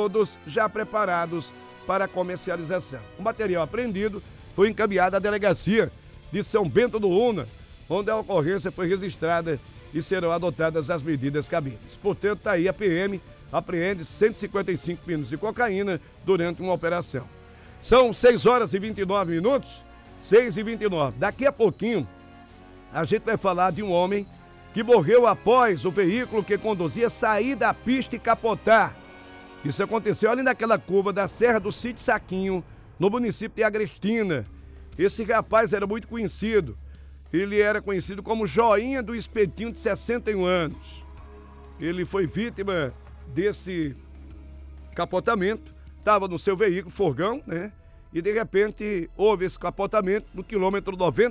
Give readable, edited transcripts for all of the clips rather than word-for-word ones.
todos já preparados para comercialização. O material apreendido foi encaminhado à delegacia de São Bento do Una, onde a ocorrência foi registrada e serão adotadas as medidas cabíveis. Portanto, está aí a PM apreende 155 quilos de cocaína durante uma operação. São 6 horas e 29 minutos, 6h29. Daqui a pouquinho, a gente vai falar de um homem que morreu após o veículo que conduzia sair da pista e capotar. Isso aconteceu ali naquela curva da Serra do Sítio Saquinho, no município de Agrestina. Esse rapaz era muito conhecido. Ele era conhecido como Joinha do Espetinho, de 61 anos. Ele foi vítima desse capotamento, estava no seu veículo, furgão, né? E de repente houve esse capotamento no quilômetro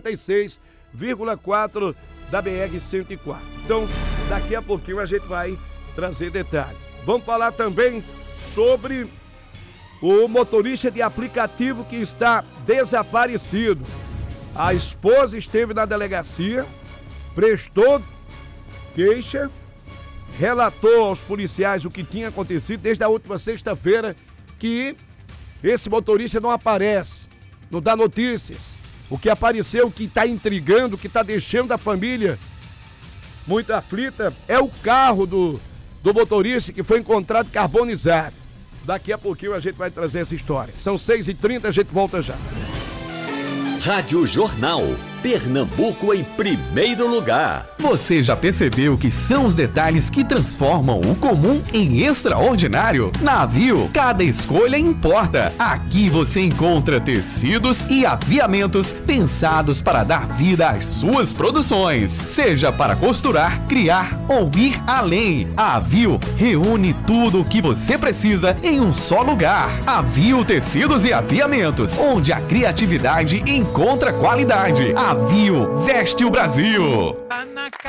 96,4 da BR-104. Então, daqui a pouquinho a gente vai trazer detalhes. Vamos falar também sobre o motorista de aplicativo que está desaparecido. A esposa esteve na delegacia, prestou queixa, relatou aos policiais o que tinha acontecido desde a última sexta-feira, que esse motorista não aparece, não dá notícias. O que apareceu, o que está intrigando, o que está deixando a família muito aflita, é o carro do motorista que foi encontrado carbonizado. Daqui a pouquinho a gente vai trazer essa história. São 6h30, a gente volta já. Rádio Jornal, Pernambuco em primeiro lugar. Você já percebeu que são os detalhes que transformam o comum em extraordinário? Na Avio, cada escolha importa. Aqui você encontra tecidos e aviamentos pensados para dar vida às suas produções. Seja para costurar, criar ou ir além. A Avio reúne tudo o que você precisa em um só lugar. Avio Tecidos e Aviamentos, onde a criatividade encontra qualidade. Avio veste o Brasil.